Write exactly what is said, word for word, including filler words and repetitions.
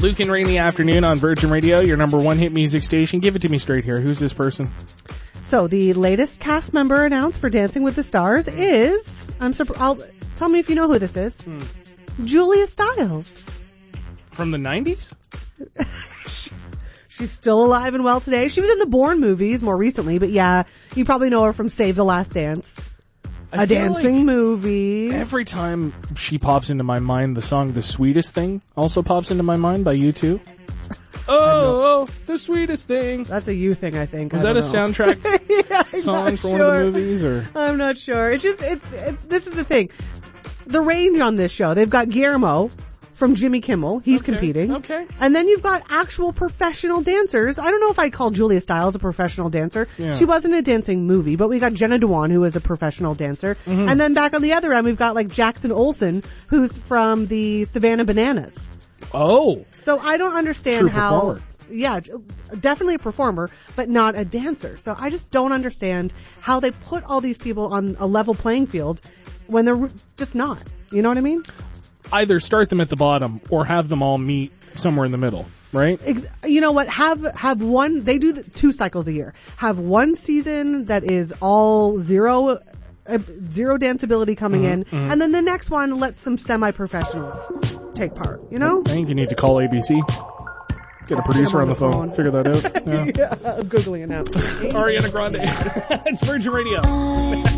Luke and Rainy Afternoon on Virgin Radio, your number one hit music station. Give it to me straight here. Who's this person? So the latest cast member announced for Dancing with the Stars is, I'm surprised, I'll, tell me if you know who this is. Hmm. Julia Stiles. From the nineties? she's, she's still alive and well today. She was in the Bourne movies more recently, but yeah, you probably know her from Save the Last Dance. I a dancing like movie. Every time she pops into my mind, the song The Sweetest Thing also pops into my mind by U two. Oh, oh, the sweetest thing. That's a you thing, I think. Was I that a know. soundtrack yeah, song for sure. one of the movies? Or I'm not sure. It's just, it's, it, this is the thing. The range on this show, they've got Guillermo from Jimmy Kimmel. He's okay. competing. Okay. And then you've got actual professional dancers. I don't know if I'd call Julia Stiles a professional dancer. Yeah. She wasn't a dancing movie, but we got Jenna Dewan, who is a professional dancer. Mm-hmm. And then back on the other end, we've got like Jackson Olsen, who's from the Savannah Bananas. Oh. So I don't understand True how... performer. Yeah, definitely a performer, but not a dancer. So I just don't understand how they put all these people on a level playing field when they're just not. You know what I mean? Either start them at the bottom or have them all meet somewhere in the middle, right? Ex- you know what? Have have one. They do the two cycles a year. Have one season that is all zero, uh, zero danceability coming Mm-hmm, in, mm-hmm. and then the next one let some semi-professionals take part. You know? I think you need to call A B C. Get a producer on, on the phone. phone. Figure that out. Yeah. yeah, I'm Googling it now. Ariana Grande. It's Virgin Radio.